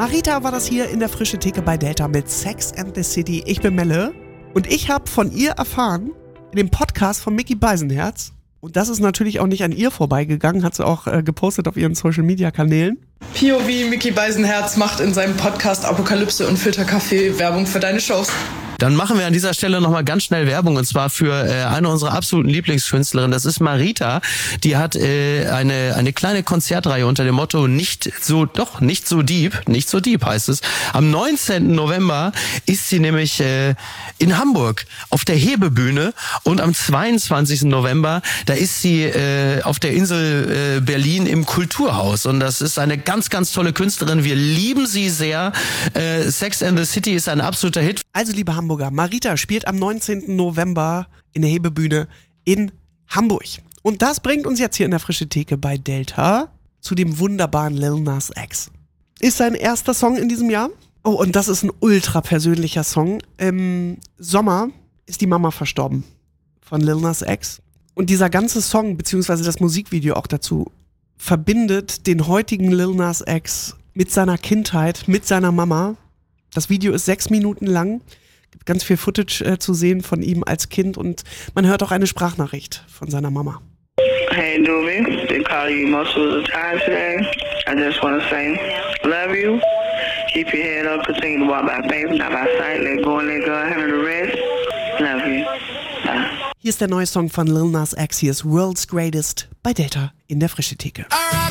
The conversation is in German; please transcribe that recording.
Marita war das hier in der Frische Theke bei Delta mit Sex and the City. Ich bin Melle und ich habe von ihr erfahren in dem Podcast von Mickey Beisenherz. Und das ist natürlich auch nicht an ihr vorbeigegangen, hat sie auch gepostet auf ihren Social-Media-Kanälen. POV Mickey Beisenherz macht in seinem Podcast Apokalypse und Filterkaffee Werbung für deine Shows. Dann machen wir an dieser Stelle nochmal ganz schnell Werbung, und zwar für eine unserer absoluten Lieblingskünstlerinnen. Das ist Marita. Die hat eine kleine Konzertreihe unter dem Motto nicht so deep heißt es. Am 19. November ist sie nämlich in Hamburg auf der Hebebühne, und am 22. November, da ist sie auf der Insel Berlin im Kulturhaus, und das ist eine ganz, ganz tolle Künstlerin. Wir lieben sie sehr. Sex and the City ist ein absoluter Hit. Also, liebe Hamburger, Marita spielt am 19. November in der Hebebühne in Hamburg. Und das bringt uns jetzt hier in der Frische Theke bei Delta zu dem wunderbaren Lil Nas X. Ist sein erster Song in diesem Jahr. Oh, und das ist ein ultra persönlicher Song. Im Sommer ist die Mama verstorben von Lil Nas X. Und dieser ganze Song, beziehungsweise das Musikvideo auch dazu, verbindet den heutigen Lil Nas X mit seiner Kindheit, mit seiner Mama. Das Video ist 6 Minuten lang. Gibt ganz viel Footage zu sehen von ihm als Kind, und man hört auch eine Sprachnachricht von seiner Mama. Hey Doobie, they call you multiple of the time today. I just want to say, love you. Keep your head up, continue to walk by faith, not by sight. Let go and let God handle the rest. Love you. Bye. Hier ist der neue Song von Lil Nas X. Hier ist World's Greatest bei Delta in der Frische Theke.